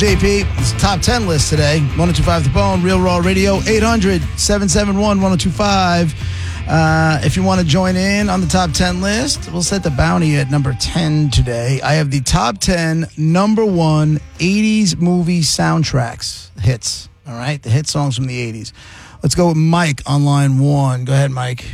JP. It's top 10 list today. 1025 The Bone, Real Raw Radio, 800-771-1025. If you want to join in on the top 10 list, we'll set the bounty at number 10 today. I have the top 10 number one 80s movie soundtracks, hits. All right, the hit songs from the 80s. Let's go with Mike on line one. Go ahead, Mike.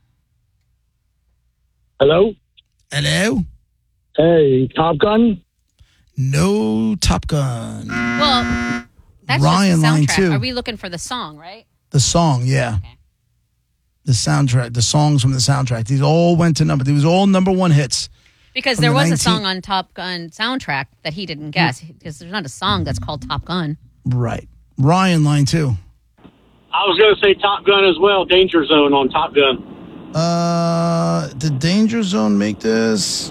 Hello? Hello? Hey, Top Gun? No Top Gun. Well, that's Ryan, just the line soundtrack. two. Are we looking for the song, right? The song, yeah. Okay. The soundtrack, the songs from the soundtrack. These all went to number. These were all number one hits. Because From there the was 19 a song on Top Gun soundtrack that he didn't guess. Because there's not a song that's called Top Gun. Right. Ryan, line two. I was going to say Top Gun as well, Danger Zone on Top Gun. Did Danger Zone make this?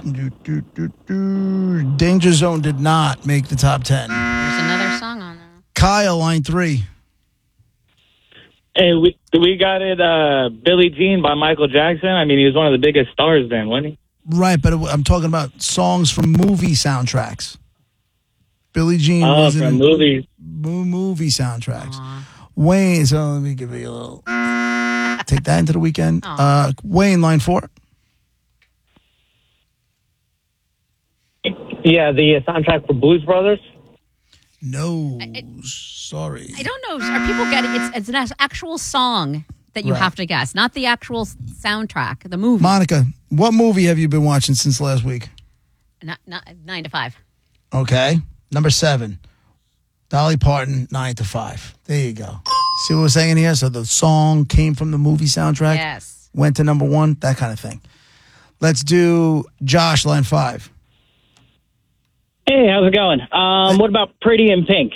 Danger Zone did not make the top 10. There's another song on there. Kyle, line three. Hey, we got it, Billie Jean by Michael Jackson. I mean, he was one of the biggest stars then, wasn't he? Right, but I'm talking about songs from movie soundtracks. Billie Jean was in from movies. movie soundtracks. Wayne, so let me give you a little... Take that into the weekend. Wayne, line four. Yeah, the soundtrack for Blues Brothers. No, sorry. I don't know. Are people getting it's an actual song that you Right. have to guess, not the actual soundtrack, the movie. Monica, what movie have you been watching since last week? Not 9 to 5. Okay. Number 7. Dolly Parton, 9 to 5. There you go. See what we're saying here? So the song came from the movie soundtrack. Yes. Went to number 1, that kind of thing. Let's do Josh, line 5. Hey, how's it going? What about Pretty in Pink?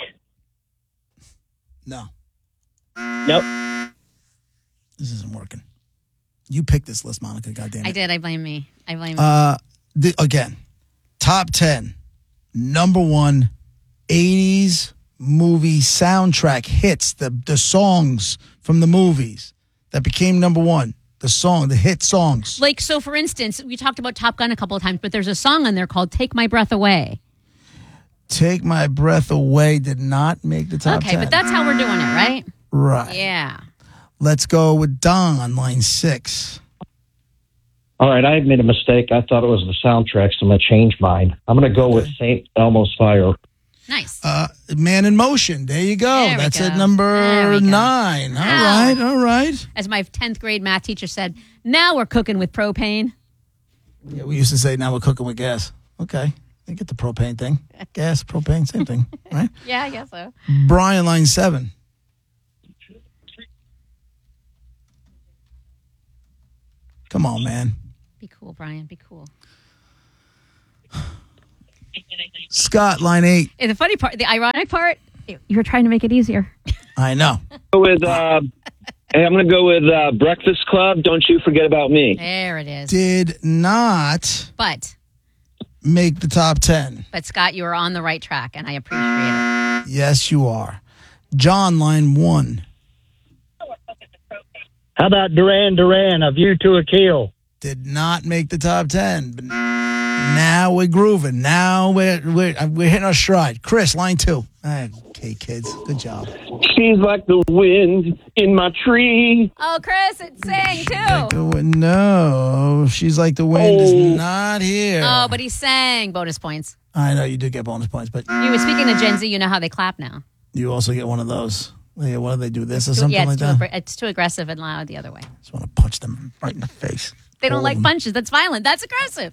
No, Nope. this isn't working. You picked this list, Monica, goddammit. I did. I blame me. Again, top 10, number 1, 80s movie soundtrack hits, the songs from the movies that became number 1, the hit songs. Like, so for instance, we talked about Top Gun a couple of times, but there's a song on there called Take My Breath Away. Take My Breath Away did not make the top 10. Okay, but that's how we're doing it, right? Right. Yeah. Let's go with Don on line 6. All right, I made a mistake. I thought it was the soundtrack, so I'm going to change mine. I'm going to go with St. Elmo's Fire. Nice. Man in Motion. There you go. There we That's go. at There number we go. 9. Wow. All right. As my 10th grade math teacher said, now we're cooking with propane. Yeah, we used to say now we're cooking with gas. Okay. I get the propane thing. Gas, propane, same thing, right? Yeah, I guess so. Brian, line 7. Come on, man. Be cool, Brian. Be cool. Scott, line 8. And the funny part, the ironic part, you were trying to make it easier. I know. Hey, I'm going to go with Breakfast Club, Don't You Forget About Me. There it is. Did not But make the top 10. Scott, you are on the right track, and I appreciate it. Yes, you are. John, line 1. How about Duran Duran, A View to a Kill? Did not make the top 10. But now we're grooving. Now we're hitting our stride. Chris, line 2. Okay, kids. Good job. She's like the wind in my tree. Oh, Chris, it sang too. No, She's Like the Wind is not here. Oh, but he sang. Bonus points. I know you do get bonus points, but You were speaking to Gen Z, you know how they clap now. you also get one of those. Yeah, what do they do? This or something like that? It's too aggressive and loud the other way. Just want to punch them right in the face. They don't All like of them. punches. That's violent. That's aggressive.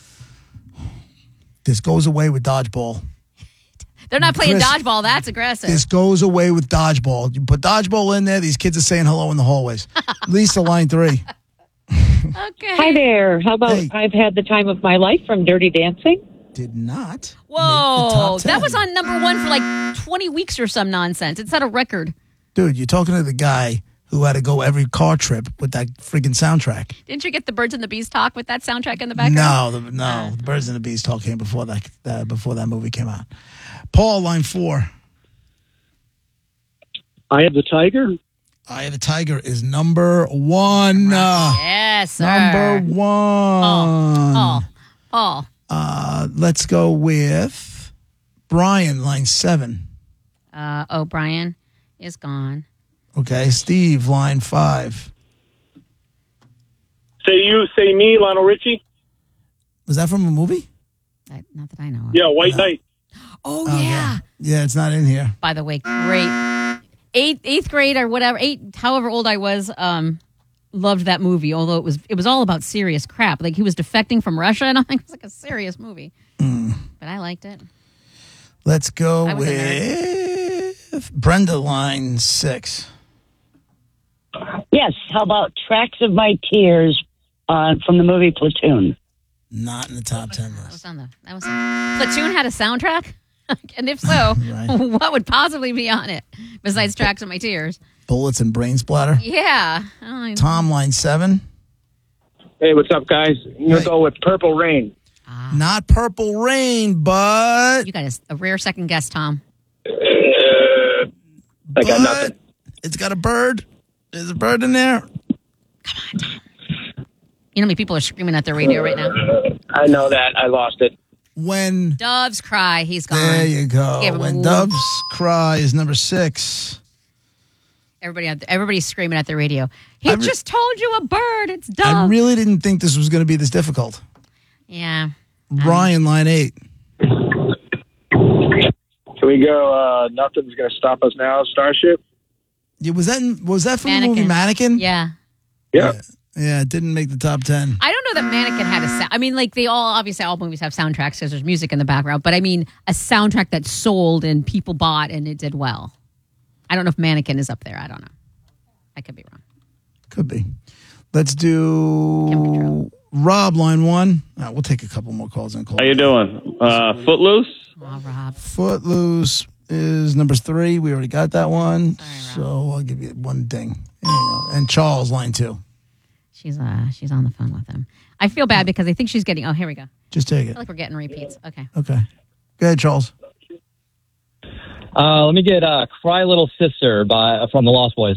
This goes away with dodgeball. They're not playing Chris, dodgeball. That's aggressive. This goes away with dodgeball. You put dodgeball in there, these kids are saying hello in the hallways. Lisa, line 3. Okay. Hi there. How about Hey. I've Had the Time of My Life from Dirty Dancing? Did not. make the Whoa. top 10. That was on number 1 for like 20 weeks or some nonsense. It set a record. Dude, you're talking to the guy who had to go every car trip with that friggin' soundtrack. Didn't you get the Birds and the Bees talk with that soundtrack in the background? No, the Birds and the Bees talk came before that movie came out. Paul, line 4. I Have the Tiger. Eye of the Tiger is number 1. Yes, sir. Number 1. Paul. Let's go with Brian, line 7. Brian is gone. Okay, Steve, line 5. Say you, say me, Lionel Richie. Was that from a movie? Not that I know of. Yeah, White Knight. Oh, yeah. Yeah, it's not in here. By the way, great. Eighth grade or whatever, however old I was, loved that movie. Although it was all about serious crap. Like he was defecting from Russia, and I think it was like a serious movie. But I liked it. Let's go I was with Brenda, line 6. Yes. How about Tracks of My Tears from the movie Platoon? Not in the top 10 That list. was Platoon had a soundtrack? And if so, what would possibly be on it besides Tracks of My Tears? Bullets and brain splatter. Yeah. Tom, line 7. Hey, what's up, guys? I'm going to go with Purple Rain. Not Purple Rain, but... You got a rare second guess, Tom. I got nothing. It's got a bird. There's a bird in there. Come on, Tom. You know how many people are screaming at their radio right now? I know that. I lost it. When Doves cry, he's gone. there you go. Give him a When whoop. doves cry is number 6. Everybody's screaming at the radio. He just told you a bird. It's Dove. I really didn't think this was going to be this difficult. Yeah. Ryan, line 8. Can we go, Nothing's Going to Stop Us Now, Starship? Yeah, was that from the movie Mannequin? Yeah. Yeah. Yeah, it didn't make the top 10. I don't know that Mannequin had a sound. I mean, like obviously all movies have soundtracks because there's music in the background. But I mean, a soundtrack that sold and people bought and it did well. I don't know if Mannequin is up there. I don't know. I could be wrong. Could be. Let's do Rob, line 1. We'll take a couple more calls and calls. How you doing? Footloose? Oh, Rob. Footloose is number 3. We already got that one. Sorry, so I'll give you one ding. There you go. And Charles, line 2. She's on the phone with him. I feel bad because I think she's getting. Oh, here we go. Just take I it. feel like we're getting repeats. Okay. Okay. Go ahead, Charles. Let me get "Cry Little Sister" from the Lost Boys.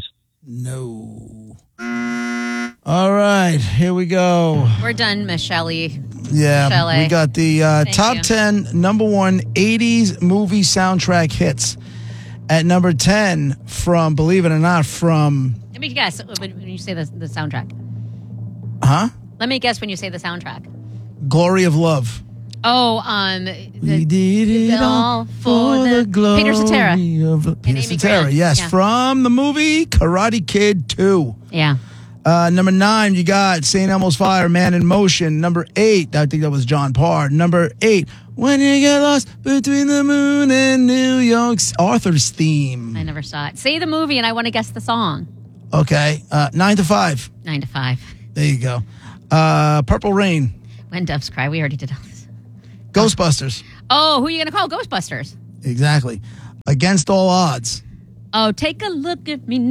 No. All right, here we go. We're done, Miss Shelley. Yeah, Shelley. we got the top you. 10 number 1 80s movie soundtrack hits. At number 10 from, believe it or not, from... Let me guess when you say the soundtrack. Huh? Let me guess when you say the soundtrack. Glory of Love. Oh, we did it all for the glory Peter Cetera. of Peter Amy Cetera. Grant. Yes, Yeah. from the movie Karate Kid 2. Yeah. Number 9, you got St. Elmo's Fire, Man in Motion. Number 8, I think that was John Parr. Number 8, When You Get Lost Between the Moon and New York's Arthur's Theme. I never saw it. Say the movie and I want to guess the song. Okay, 9 to 5. 9 to 5. There you go. Purple Rain. When Doves Cry. We already did all this. Ghostbusters. Oh, who are you going to call Ghostbusters? Exactly. Against All Odds. Oh, take a look at me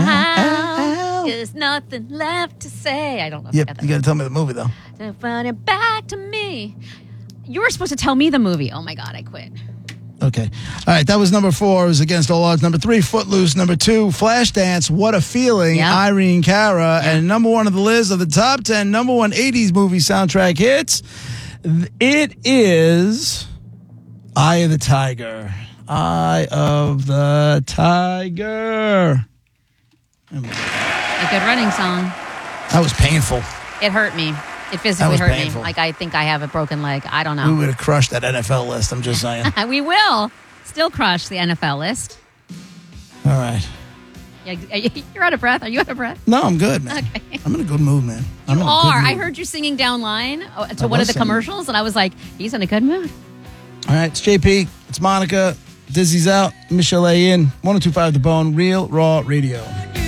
now. There's nothing left to say. I don't know. If I Yep, got that. you got to tell me the movie, though. Run it back to me. You were supposed to tell me the movie. Oh, my God, I quit. Okay. All right, that was number 4. It was Against All Odds. Number 3, Footloose. Number 2, Flashdance. What a Feeling. Yeah. Irene Cara. Yeah. And number 1 of the list of the top 10 number 1 80s movie soundtrack hits. It is Eye of the Tiger. Eye of the Tiger. A good running song. That was painful. It hurt me. It physically was hurt painful. me. Like, I think I have a broken leg. I don't We know. would have crushed that NFL list, I'm just saying. We will still crush the NFL list. All right. Yeah, you're out of breath. Are you out of breath? No, I'm good, man. Okay. I'm in a good mood, man. I'm You in a good are. mood. I heard you singing down line to I one of was the singing. commercials, and I was like, he's in a good mood. All right, it's JP. It's Monica. Dizzy's out. Michelle A. in. 102.5 The Bone. Real Raw Radio.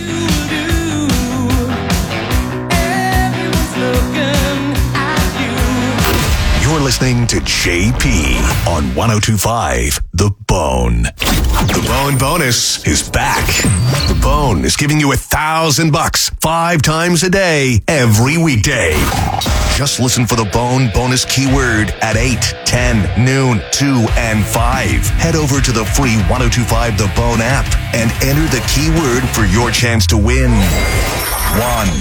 You're listening to JP on 102.5 The Bone. The Bone Bonus is back. The Bone is giving you $1,000 5 times a day, every weekday. Just listen for the Bone Bonus keyword at 8, 10, noon, 2, and 5. Head over to the free 102.5 The Bone app and enter the keyword for your chance to win $1,000.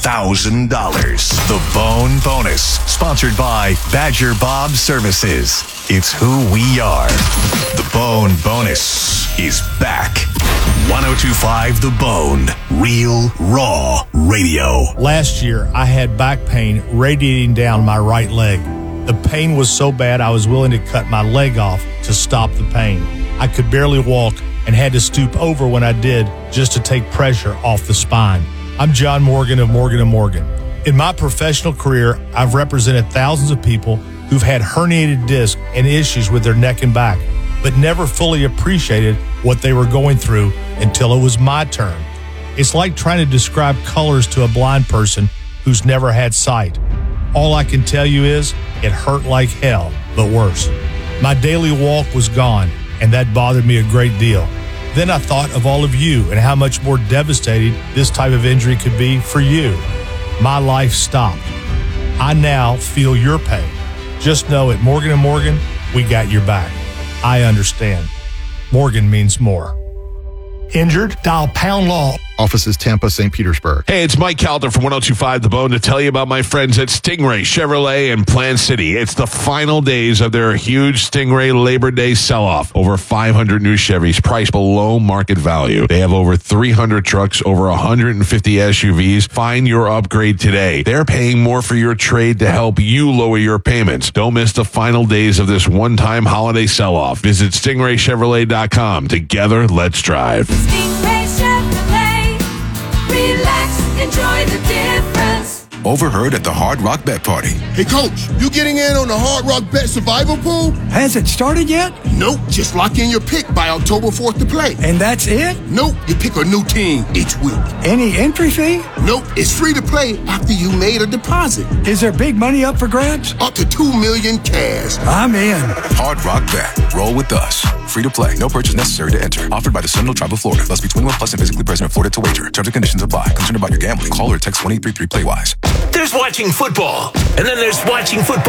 $1,000. The Bone Bonus, sponsored by Badger Bob Services. It's who we are. The Bone Bonus is back. 102.5 The Bone, real, raw radio. Last year, I had back pain radiating down my right leg. The pain was so bad I was willing to cut my leg off to stop the pain. I could barely walk and had to stoop over when I did just to take pressure off the spine. I'm John Morgan of Morgan & Morgan. In my professional career, I've represented thousands of people who've had herniated discs and issues with their neck and back, but never fully appreciated what they were going through until it was my turn. It's like trying to describe colors to a blind person who's never had sight. All I can tell you is it hurt like hell, but worse. My daily walk was gone, and that bothered me a great deal. Then I thought of all of you and how much more devastating this type of injury could be for you. My life stopped. I now feel your pain. Just know at Morgan & Morgan, we got your back. I understand. Morgan means more. Injured? Dial Pound Law. Offices Tampa, St. Petersburg. Hey, it's Mike Calder from 102.5 The Bone to tell you about my friends at Stingray Chevrolet in Plant City. It's the final days of their huge Stingray Labor Day sell-off. Over 500 new Chevys priced below market value. They have over 300 trucks, over 150 SUVs. Find your upgrade today. They're paying more for your trade to help you lower your payments. Don't miss the final days of this one-time holiday sell-off. Visit StingrayChevrolet.com. Together, let's drive. Stingray Chevrolet. Relax, enjoy the difference. Overheard at the Hard Rock Bet Party. Hey, Coach, you getting in on the Hard Rock Bet Survival Pool? Has it started yet? Nope, just lock in your pick by October 4th to play. And that's it? Nope, you pick a new team each week. Any entry fee? Nope, it's free to play after you made a deposit. Is there big money up for grabs? Up to $2 million cash. I'm in. Hard Rock Bet. Roll with us. Free to play. No purchase necessary to enter. Offered by the Seminole Tribe of Florida. Must be 21 plus and physically present in Florida to wager. Terms and conditions apply. Concerned about your gambling? Call or text 1-833-PLAY-WISE. There's watching football, and then there's watching football